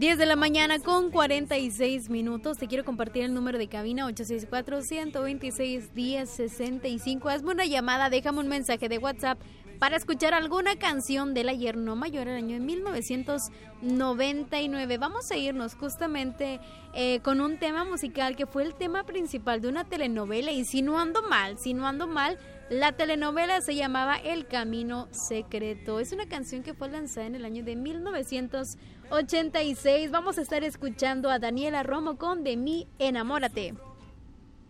10 de la mañana con 46 minutos. Te quiero compartir el número de cabina 864-126-1065. Hazme una llamada, déjame un mensaje de WhatsApp para escuchar alguna canción del ayer no mayor, el año de 1999. Vamos a irnos justamente con un tema musical que fue el tema principal de una telenovela. Y si no ando mal, la telenovela se llamaba El Camino Secreto. Es una canción que fue lanzada en el año de 1986. Vamos a estar escuchando a Daniela Romo con De mí enamórate.